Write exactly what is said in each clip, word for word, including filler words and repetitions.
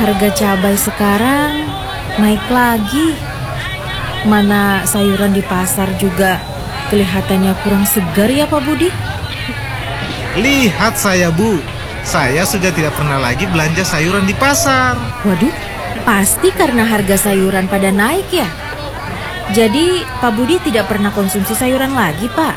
harga cabai sekarang naik lagi. Mana sayuran di pasar juga kelihatannya kurang segar ya Pak Budi? Lihat saya Bu, saya sudah tidak pernah lagi belanja sayuran di pasar. Waduh, pasti karena harga sayuran pada naik ya? Jadi Pak Budi tidak pernah konsumsi sayuran lagi Pak?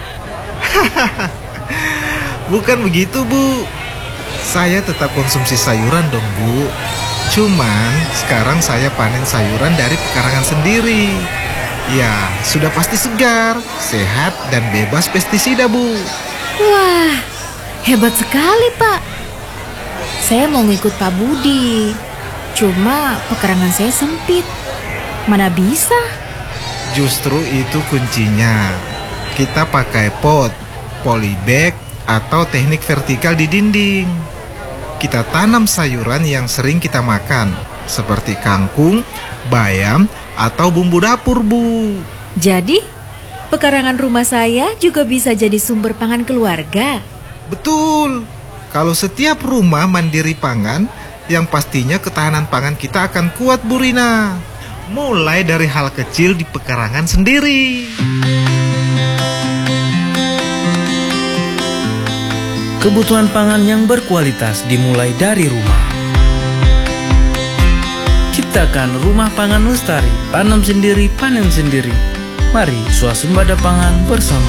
Bukan begitu Bu, saya tetap konsumsi sayuran dong Bu. Cuman sekarang saya panen sayuran dari pekarangan sendiri. Ya, sudah pasti segar, sehat, dan bebas pestisida Bu. Wah, hebat sekali Pak. Saya mau ngikut Pak Budi, cuma pekarangan saya sempit. Mana bisa? Justru itu kuncinya. Kita pakai pot, polybag, atau teknik vertikal di dinding. Kita tanam sayuran yang sering kita makan, seperti kangkung, bayam, atau bumbu dapur, Bu. Jadi, pekarangan rumah saya juga bisa jadi sumber pangan keluarga. Betul. Kalau setiap rumah mandiri pangan, yang pastinya ketahanan pangan kita akan kuat, Bu Rina. Mulai dari hal kecil di pekarangan sendiri. Kebutuhan pangan yang berkualitas dimulai dari rumah. Ciptakan rumah pangan lestari, tanam sendiri, panen sendiri. Mari swasembada pangan bersama.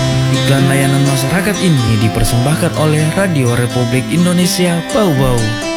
Iklan layanan masyarakat ini dipersembahkan oleh Radio Republik Indonesia Bau Bau.